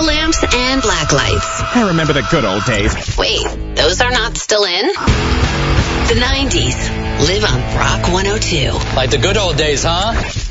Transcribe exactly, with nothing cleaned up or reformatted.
lamps and black lights. I remember the good old days. Wait, those are not still in? The nineties. Live on Rock one oh two. Like the good old days, huh?